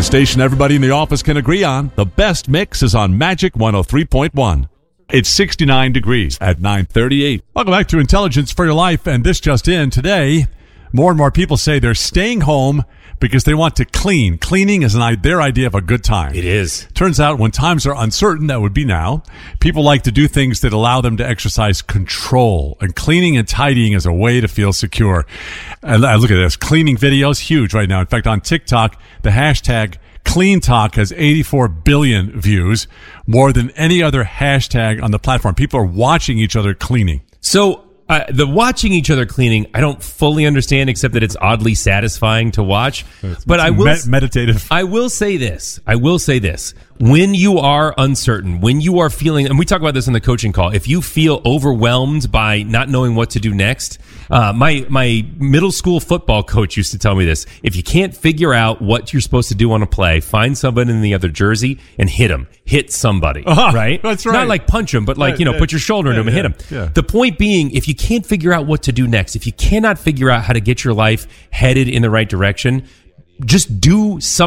The station everybody in the office can agree on. The best mix is on Magic 103.1. It's 69 degrees at 9:38. Welcome back to Intelligence for Your Life, and this just in. Today, more and more people say they're staying home because they want to clean. Cleaning is their idea of a good time. It is. Turns out when times are uncertain, that would be now, people like to do things that allow them to exercise control. And cleaning and tidying is a way to feel secure. And look at this. Cleaning videos, huge right now. In fact, on TikTok, the hashtag Clean Talk has 84 billion views, more than any other hashtag on the platform. People are watching each other cleaning. So the watching each other cleaning, I don't fully understand, except that it's oddly satisfying to watch. But I will meditative. I will say this. When you are uncertain, when you are feeling, and we talk about this in the coaching call, if you feel overwhelmed by not knowing what to do next, my middle school football coach used to tell me this. If you can't figure out what you're supposed to do on a play, find somebody in the other jersey and hit them. Hit somebody, right? That's right. Not like punch them, but like, put your shoulder into them and hit them. Yeah. The point being, if you can't figure out what to do next, if you cannot figure out how to get your life headed in the right direction, just do something.